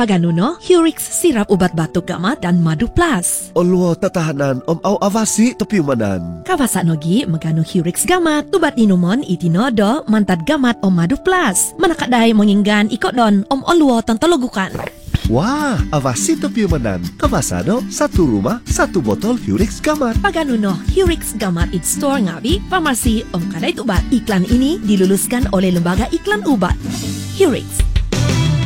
Paganuno, Hurix sirap ubat batuk gamat dan madu plus. Olo tatahanan au avasi tepiyumanan. Kawasa nogi meganu Hurix gamat, ubat inumon itinodo mantad gamat madu plus. Manakadai menginggan ikot don oluo tontologukan. Wah, avasi tepiyumanan. Kawasano, satu rumah, satu botol Hurix gamat. Paganuno, Hurix gamat it store ngabi, farmasi kadai ubat. Iklan ini diluluskan oleh Lembaga Iklan Ubat. Hurix.